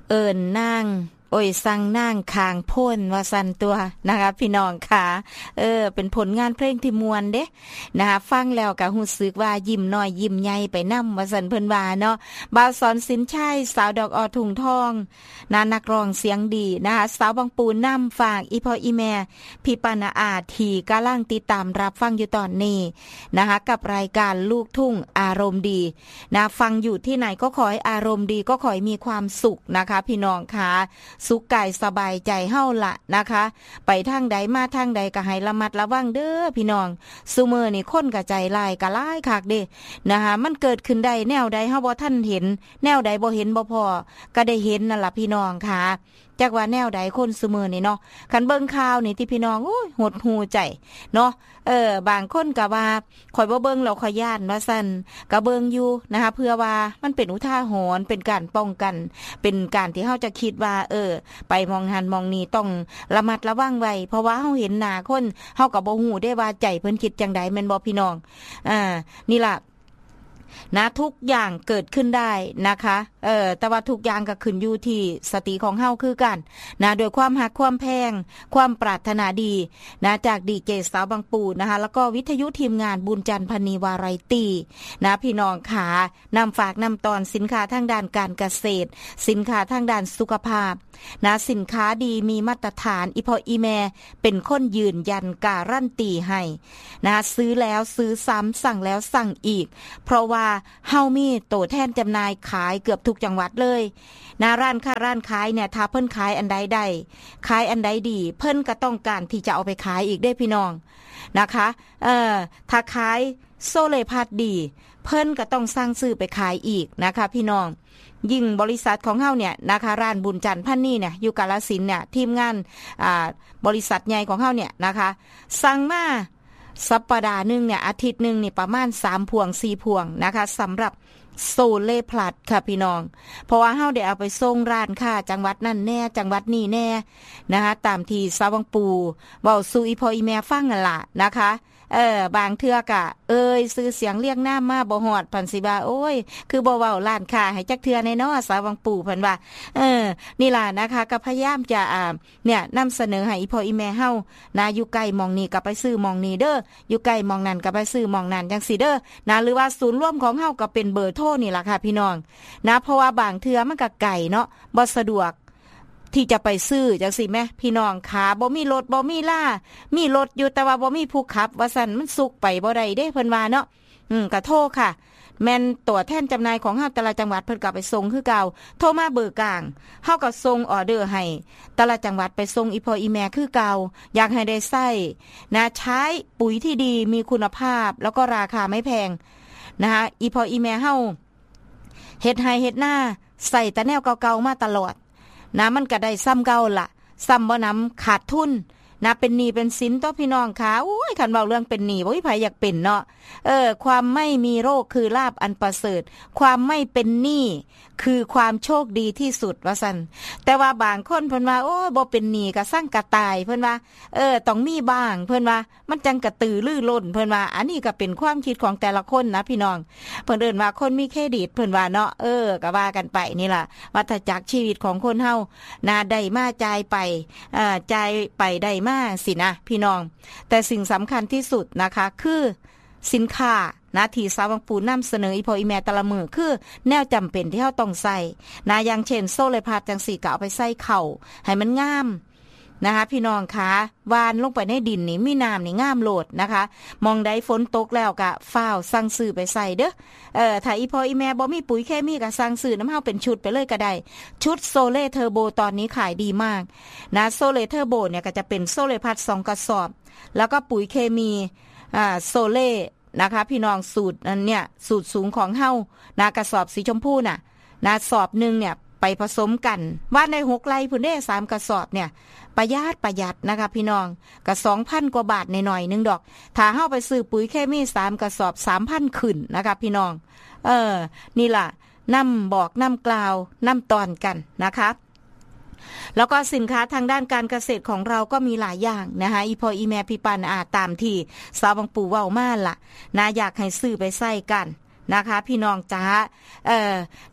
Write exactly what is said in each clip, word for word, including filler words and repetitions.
เอิ้นนางโอ้ยสั่งนางคางพ่นว่าซั่นตัวนะคะพี่น้องค่ะเออเป็นผลงานเพลงที่ม่วนเด้นะคะฟังแล้วก็รู้สึกว่ายิ้มน้อยยิ้มใหญ่ไปนำว่าซั่นเพิ่นว่าเนาะบ่าวสอนสินชัยสาวดอกออทุ่งทองนานักร้องเสียงดีนะคะสาวบางปูนนําฝากอีพ่ออีแม่พี่ปานาอาที่กำลังติดตามรับฟังอยู่ตอนนี้นะคะกับรายการลูกทุ่งอารมณ์ดีนะฟังอยู่ที่ไหนก็ขอให้อารมณ์ดีก็ขอให้มีความสุขนะคะพี่น้องค่ะสุขกายสบายใจเฮาละนะคะไปทางใดมาทางใดก็ให้ระมัดระวังเด้อพี่น้องซุมื้อนี่คนก็ใจลายก็หลายคักเด้นะคะมันเกิดขึ้นได้แนวใดเฮาบ่ทันเห็นแนวใดบ่เห็นบ่พอก็ได้เห็นนั่นล่ะพี่น้องค่ะจักว่าแนวใดคนซุมื้อนี่เนาะคันเบิ่งข่าวนี่ที่พี่น้องโอ้ยหดหูใจเนาะเออบางคนก็ว่าข่อยบ่เบิ่งแล้วข่อยย้านว่าซั่นก็เบิ่งอยู่นะคะเพื่อว่ามันเป็นอุทาหรณ์เป็นการป้องกันเป็นการที่เฮาจะคิดว่าเออไปมองหันมองนี่ต้องระมัดระวังไว้เพราะว่าเฮาเห็นหน้าคนเฮาก็บ่ฮู้ได้ว่าใจเพิ่นคิดจังใดแม่นบ่พี่น้องอ่านี่ล่ะนะทุกอย่างเกิดขึ้นได้นะคะเออแต่ว่าทุกอย่างก็ขึ้นอยู่ที่สติของเฮาคือกันนะโดยความฮักความแพงความปรารถนาดีนะจากดีเจสาวบางปูนะคะแล้วก็วิทยุทีมงานบุญจันทร์พนีวาไรตี้นะพี่น้องขานำฝากนำตอนสินค้าทางด้านการเกษตรสินค้าทางด้านสุขภาพนะสินค้าดีมีมาตรฐานอีพออีแม่เป็นคนยืนยันการันตีให้นะซื้อแล้วซื้อซ้ำสั่งแล้วสั่งอีกเพราะว่าเฮามีโตแทนจำหน่ายขายเกือบทุกจังหวัดเลยนะร้านค้าร้านขายเนี่ยถ้าเพิ่นขายอันใดได้ขายอันใดดีเพิ่นก็ต้องการที่จะเอาไปขายอีกได้พี่น้องนะคะเอ่อถ้าขายโซเลพัดดีเพิ่นก็ต้องสร้างซื้อไปขายอีกนะคะพี่น้องยิ่งบริษัทของเฮาเนี่ยนะคะร้านบุญจันทร์พันนี่เนี่ยอยู่กาฬสินธุ์เนี่ยทีมงานอ่าบริษัทใหญ่ของเฮาเนี่ยนะคะสั่งมาสัปดาห์นึงเนี่ยอาทิตย์นึงนี่ประมาณสามพวงสี่พวงนะคะสำหรับโซเล่พลัดค่ะพี่น้องเพราะว่าเฮาได้เอาไปส่งร้านค้าจังหวัดนั่นแน่จังหวัดนี้แน่นะคะตามที่สาววังปูเว้าสู่อีพ่ออีแม่ฟังนั่นล่ะนะคะเออบางเทื่อกะเอ้ยซื้อเสียงเรียกน้ามาบ่ฮอดพันสิว่าโอ้ยคือบ่เว้าร้านค้าให้จักเทื่อแน่เนาะสาววังปู่เพิ่นว่าเออนี่ล่ะนะคะก็พยายามจะอ่าเนี่ยนำเสนอให้อีพ่ออีแม่เฮานะอยู่ใกล้หม่องนี้ก็ไปซื้อหม่องนี้เด้ออยู่ใกล้หม่องนั้นก็ไปซื้อหม่องนั้นจังซี่เด้อนะหรือว่าศูนย์รวมของเฮาก็เป็นเบอร์โทรนี่ล่ะค่ะพี่น้องนะเพราะว่าบางเทื่อมันก็ไกลเนาะบ่สะดวกที่จะไปซื้อจังซี่แม่พี่น้องขาบ่มีรถบ่มีล่ามีรถอยู่แต่ว่าบ่มีผู้ขับว่าซั่นมันสุกไปบ่ได้เด้เพิ่นว่าเนาะอืมก็โทรค่ะแม่นตัวแทนจำหน่ายของเฮาแต่ละจังหวัดเพิ่นก็ไปส่งคือเก่าโทรมาเบอร์กลางเฮาก็ส่งออเดอร์ให้แต่ละจังหวัดไปส่งอีพ่ออีแม่คือเก่าอยากให้ได้ใช้นะใช้ปุ๋ยที่ดีมีคุณภาพแล้วก็ราคาไม่แพงนะคะอีพ่ออีแม่เฮาเฮ็ดไร่เฮ็ดนาใส่แต่แนวเก่าๆมาตลอดนะมันก็ได้ซ้ำเก่าล่ะซ้ำบ่นำขาดทุนนะเป็นหนี้เป็นสินต่อพี่น้องค่ะโอ้ยคันเว้าเรื่องเป็นหนี้บ่มีไผอยากเป็นเนาะเออความไม่มีโรคคือลาภอันประเสริฐความไม่เป็นหนี้คือความโชคดีที่สุดว่าซั่นแต่ว่าบางคนเพิ่นว่าโอ้บ่เป็นหนี้ก็สร้างกระตายเพิ่นว่าเออต้องมีบ้างเพิ่นว่ามันจังกระตือรือร้นเพิ่นว่าอันนี้ก็เป็นความคิดของแต่ละคนนะพี่น้องเพิ่นเอิ้นว่าคนมีเครดิตเพิ่นว่าเนาะเออก็ว่ากันไปนี่ล่ะวัฏจักรชีวิตของคนเฮาน่าได้มาจ่ายไปอ่าจ่ายไปได้มาสินะพี่น้องแต่สิ่งสำคัญที่สุดนะคะคือสินค้านะที่สาวบางปูนำเสนออีพ่ออีแม่แต่ละมื้อคือแนวจำเป็นที่เฮาต้องใส่นะอย่างเช่นโซเลพาดจังซี่ก็เอาไปใส่ข้าวให้มันงามนะคะพี่น้องคะวานลงไปในดินนี่มีน้ำนี่งามโลดนะคะมองได้ฝนตกแล้วก็ฟ้าวสั่งซื้อไปใส่เด้อเอ่อถ้าอีพ่ออีแม่บ่มีปุ๋ยเคมีก็สั่งซื้อน้ำเฮาเป็นชุดไปเลยก็ได้ชุดโซเล่เทอร์โบตอนนี้ขายดีมากนะโซเล่เทอร์โบเนี่ยก็จะเป็นโซเล่พัดสองกระสอบแล้วก็ปุ๋ยเคมีอ่าโซเล่นะคะพี่น้องสูตรอันเนี้ยสูตรสูงของเฮานะกระสอบสีชมพูน่ะนะสอบนึงเนี่ยไปผสมกันว่าในหกไร่พุ่นเด้สามกระสอบเนี่ยประหยัดประหยัดนะคะพี่น้องก็ สองพัน กว่าบาทหน่อยๆนึงดอกถ้าเฮาไปซื้อปุ๋ยเคมีสามกระสอบ สามพัน ขึ้นนะคะพี่น้องเออนี่ล่ะนำบอกนำกล่าวนำตอนกันนะคะแล้วก็สินค้าทางด้านการเกษตรของเราก็มีหลายอย่างนะคะอีพ่ออีแม่พี่ปันอาตามที่สาวบางปู่เว้ามาล่ะนะอยากให้ซื้อไปใส่กันนะคะพี่น้องจ๋าเออเนาะ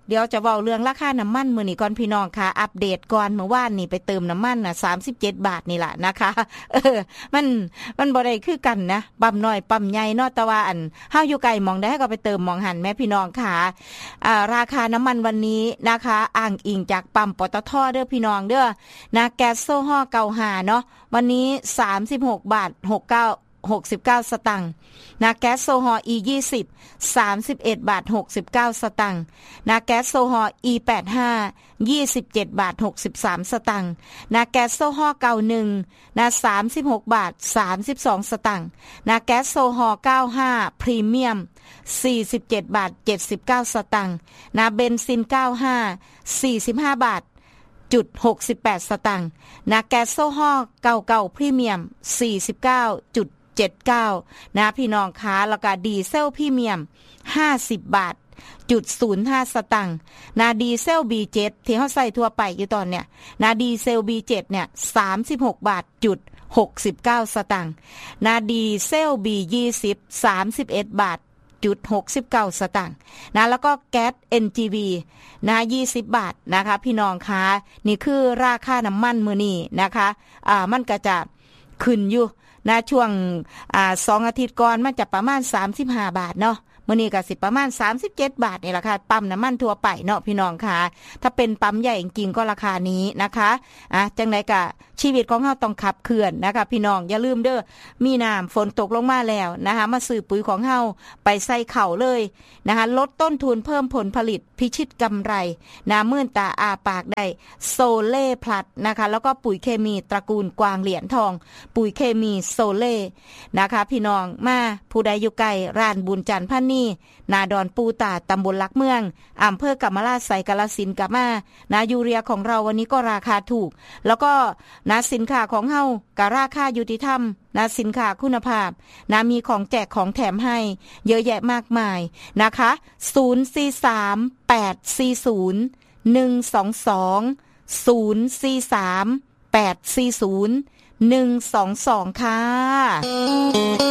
เดี๋ยวจะเว้าเรื่องราคาน้ำมันมื้อนี้ก่อนพี่น้องค่ะอัปเดตก่อนเมื่อวานนี่ไปเติมน้ำมันน่ะสามสิบเจ็ดบาทนี่ล่ะนะคะเออมันมันบ่ได้คือกันนะปั๊มน้อยปั๊มใหญ่เนาะแต่ว่าอันเฮาอยู่ไกลหม้องใดก็ไปเติมหม้องหันแม่พี่น้องค่ะอ่าราคาน้ำมันวันนี้นะคะอ้างอิงจากปั๊มปตท.เด้อพี่น้องเด้อนะแก๊สโซฮอล์เก้าสิบห้าเนาะวันนี้สามสิบหกบาทหกสิบเก้าหกสิบเก้าสตางค์นะแก๊สโซฮอล์ อี ยี่สิบ สามสิบเอ็ดบาทหกสิบเก้าสตางค์นะแก๊สโซฮอล์ อี แปดสิบห้า ยี่สิบเจ็ดบาทหกสิบสามสตางค์นะแก๊สโซฮอล์เก้าสิบเอ็ดนะสามสิบหกบาทสามสิบสองสตางค์นะแก๊สโซฮอล์เก้าสิบห้าพรีเมียมสี่สิบเจ็ดบาทเจ็ดสิบเก้าสตางค์นะเบนซินเก้าสิบห้า สี่สิบห้าบาทจุดหกสิบแปดสตางค์นะแก๊สโซฮอล์เก้าสิบเก้าพรีเมียมสี่สิบเก้าจุดเจ็ดสิบเก้านะพี่น้องคะแล้วก็ดีเซลพรีเมียมห้าสิบบาทจุดศูนย์ห้าสตางค์นะดีเซล บี เจ็ด ที่เฮาใส่ทั่วไปอยู่ตอนเนี้ยนะดีเซล บี เจ็ด เนี่ยสามสิบหกบาทจุดหกสิบเก้าสตางค์นะดีเซล บี ยี่สิบ สามสิบเอ็ดบาทจุดหกสิบเก้าสตางค์นะแล้วก็แก๊ส เอ็น จี วี นะยี่สิบบาทนะคะพี่น้องคะนี่คือราคาน้ำมันมื้อนี้นะคะอ่ามันก็จะขึ้นอยู่นะช่วงอ่าสองอาทิตย์ก่อนมันจะประมาณสามสิบห้าบาทเนาะมื้อนี้ก็สิประมาณสามสิบเจ็ดบาทนี่แหละค่ะปั๊มน้ำมันทั่วไปเนาะพี่น้องค่ะถ้าเป็นปั๊มใหญ่จริงๆก็ราคานี้นะคะอ่ะจังได๋ก็ชีวิตของเฮาต้องขับเคลื่อนนะคะพี่น้องอย่าลืมเด้อมีน้ำฝนตกลงมาแล้วนะคะมาซื้อปุ๋ยของเฮาไปใส่เข่าเลยนะคะลดต้นทุนเพิ่มผลผลิตพิชิตกำไรนะมื่นตาอาปากได้โซเล่พลัดนะคะแล้วก็ปุ๋ยเคมีตระกูลกวางเหรียญทองปุ๋ยเคมีโซเล่นะคะพี่น้องมาผู้ใดอยู่ไกลร้านบุญจันทร์พันนีนาดอนปูตาตำบลลักเมืองอำเภอกำมะลาไสกาฬสินธุ์กะมานายูเรียของเราวันนี้ก็ราคาถูกแล้วก็นาสินค้าของเฮากะราคายุติธรรมนาสินค้าคุณภาพนามีของแจกของแถมให้เยอะแยะมากมายนะคะศูนย์ สี่ สาม แปด สี่ ศูนย์ หนึ่ง สอง สอง ศูนย์ สี่ สาม แปด สี่ ศูนย์ หนึ่ง สอง สองค่ะ